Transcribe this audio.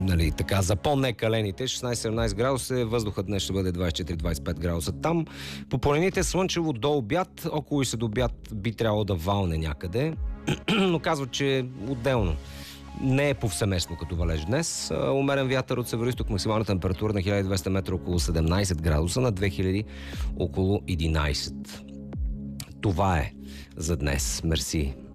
нали, така, за по-некалените 16-17 градуса, въздухът днес ще бъде 24-25 градуса. Там по планините слънчево до обяд, около и след обяд би трябвало да валне някъде, но казват, че отделно. Не е повсеместно като валеж днес. Умерен вятър от североизток, максимална температура на 1200 метра около 17 градуса, на 2000 около 11. Това е за днес. Мерси.